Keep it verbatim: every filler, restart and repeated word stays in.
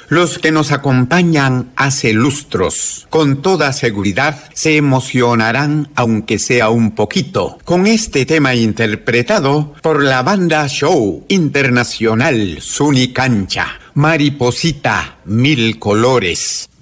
Los que nos acompañan hace lustros, con toda seguridad se emocionarán aunque sea un poquito, con este tema interpretado por la banda Show Internacional Sunicancha, Mariposita Mil Colores.